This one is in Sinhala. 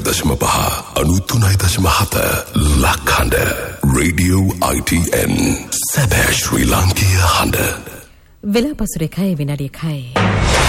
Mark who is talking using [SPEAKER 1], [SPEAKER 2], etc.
[SPEAKER 1] 93.7 ලක්හඬ Radio ITN සැබෑ ශ්‍රී ලාංකීය හඬ
[SPEAKER 2] වෙලා පසුරේ 6 විනාඩි 1